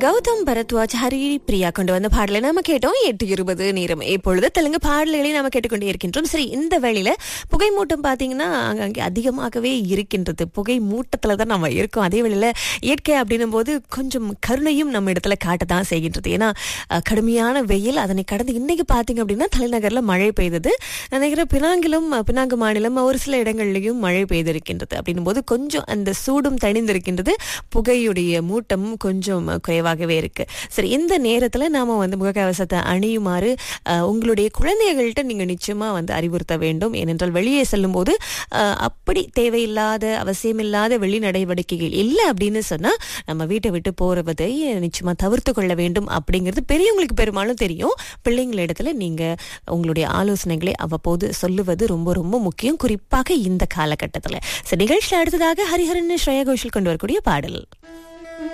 கௌதம் பரத்வாஜ், ஹரி பிரியா கொண்டு வந்த பாடலை நாம கேட்டோம். 8:20 நேரம். இப்பொழுது தெலுங்கு பாடல்களை நாம கேட்டுக்கொண்டே இருக்கின்றோம். சரி, இந்த வேளையில புகை மூட்டம் பாத்தீங்கன்னா அங்கே அதிகமாகவே இருக்கின்றது. புகை மூட்டத்துல தான் நம்ம இருக்கோம். அதே வேளையில இயற்கை அப்படின்னும் போது கொஞ்சம் கருணையும் நம்ம இடத்துல காட்டத்தான் செய்கின்றது. ஏன்னா கடுமையான வெயில், அதனை கடந்து இன்னைக்கு பாத்தீங்க அப்படின்னா தலைநகர்ல மழை பெய்தது. நினைக்கிறேன் பினாங்கு மாநிலம் ஒரு சில இடங்கள்லயும் மழை பெய்திருக்கின்றது. அப்படின்னும் போது கொஞ்சம் அந்த சூடும் தணிந்திருக்கின்றது. புகையுடைய மூட்டமும் கொஞ்சம் குறைவாகவே இருக்கு. சரி, இந்த நேரத்துல நாம முகக்கவசத்தை அணியுமாறு உங்களுடைய குழந்தைகள்கிட்ட நீங்க நிச்சயமா அறிவுறுத்த வேண்டும். ஏனென்றால் வெளியே செல்லும் போது அப்படி தேவையில்லாத அவசியமில்லாத வெளி நடவடிக்கைகள் இல்லை அப்படின்னு சொன்னா நம்ம வீட்டை விட்டு போறதை நிச்சயமா தவிர்த்து கொள்ள வேண்டும். அப்படிங்கிறது பெரியவங்களுக்கு பெரும்பாலும் தெரியும். பிள்ளைங்களிடத்துல நீங்க உங்களுடைய ஆலோசனைகளை அவ்வப்போது சொல்லுவது ரொம்ப ரொம்ப முக்கியம், குறிப்பாக இந்த காலகட்டத்துல. சரி, நிகழ்ச்சியில் அடுத்ததாக ஹரிஹரன் ஸ்ரேயா கோஷல் கொண்டு வரக்கூடிய பாடல்.